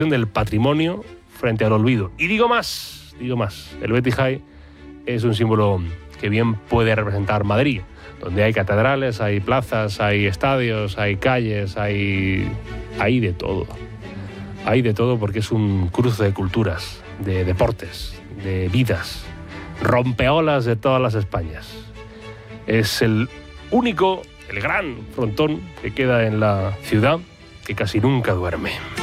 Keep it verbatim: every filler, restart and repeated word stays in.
del patrimonio frente al olvido. Y digo más, digo más, el Betty High es un símbolo que bien puede representar Madrid, donde hay catedrales, hay plazas, hay estadios, hay calles, hay, hay de todo. Hay de todo porque es un cruce de culturas, de deportes, de vidas, rompeolas de todas las Españas. Es el único, el gran frontón que queda en la ciudad que casi nunca duerme.